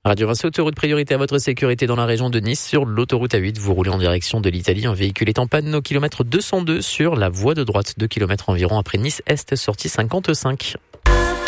Radio Vinci, autoroute priorité à votre sécurité dans la région de Nice. Sur l'autoroute A8, vous roulez en direction de l'Italie. Un véhicule est en panne au kilomètre 202 sur la voie de droite. 2 km environ après Nice Est, sortie 55.